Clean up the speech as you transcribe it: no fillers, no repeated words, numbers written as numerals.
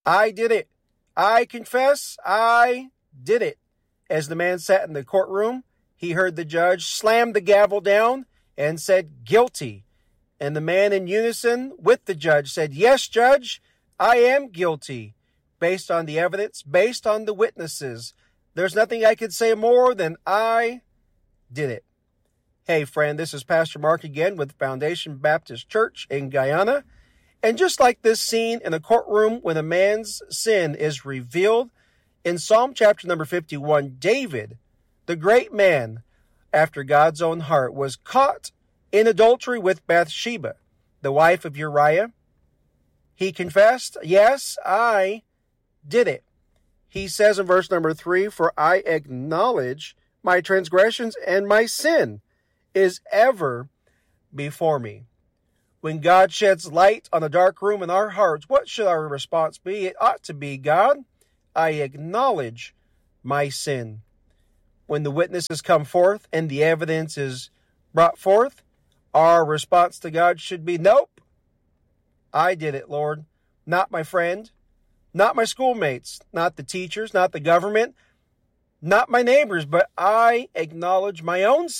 I did it. I confess I did it. As the man sat in the courtroom, he heard the judge slam the gavel down and said, guilty. And the man in unison with the judge said, yes, Judge, I am guilty. Based on the evidence, based on the witnesses. There's nothing I could say more than I did it. Hey, friend, this is Pastor Mark again with Foundation Baptist Church in Guyana. And just like this scene in a courtroom when a man's sin is revealed, in Psalm chapter number 51, David, the great man after God's own heart, was caught in adultery with Bathsheba, the wife of Uriah. He confessed, yes, I did it. He says in verse number 3, for I acknowledge my transgressions and my sin is ever before me. When God sheds light on a dark room in our hearts, what should our response be? It ought to be, God, I acknowledge my sin. When the witnesses come forth and the evidence is brought forth, our response to God should be, nope, I did it, Lord. Not my friend, not my schoolmates, not the teachers, not the government, not my neighbors, but I acknowledge my own